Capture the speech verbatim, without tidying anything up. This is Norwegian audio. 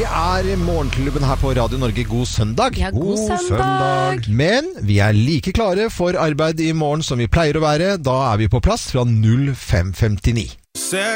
Vi er i Morgenklubben her på Radio Norge. God søndag. Ja, god, god søndag. Men vi er like klare for arbeid i morgen som vi pleier å være. Da er vi på plass fra null fem femtini.